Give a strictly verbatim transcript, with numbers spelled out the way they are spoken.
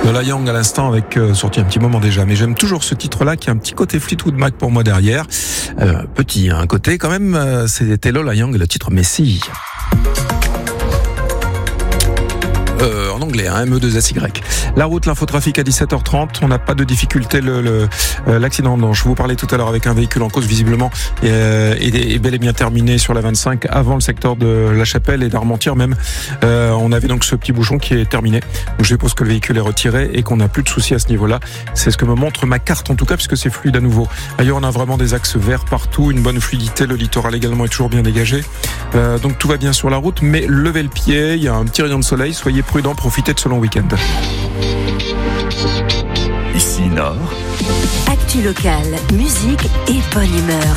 Lola Young à l'instant avec euh, sorti un petit moment déjà, mais j'aime toujours ce titre-là qui a un petit côté Fleetwood Mac pour moi derrière. Euh, petit, un côté quand même, euh, c'était Lola Young et le titre Messi. Euh, en anglais, hein, M E deux S Y. La route, l'infotrafic à dix-sept heures trente. On n'a pas de difficulté. Le, le, euh, l'accident dont je vous parlais tout à l'heure avec un véhicule en cause, visiblement, est, est, est bel et bien terminé sur la vingt-cinq avant le secteur de La Chapelle et d'Armentières même. Euh, on avait donc ce petit bouchon qui est terminé. Donc je suppose que le véhicule est retiré et qu'on n'a plus de soucis à ce niveau-là. C'est ce que me montre ma carte en tout cas, puisque c'est fluide à nouveau. Ailleurs, on a vraiment des axes verts partout, une bonne fluidité. Le littoral également est toujours bien dégagé. Euh, donc tout va bien sur la route, mais levez le pied. Il y a un petit rayon de soleil. Soyez prudents, profitez de ce long week-end. Ici Nord. Actu locale, musique et bonne humeur.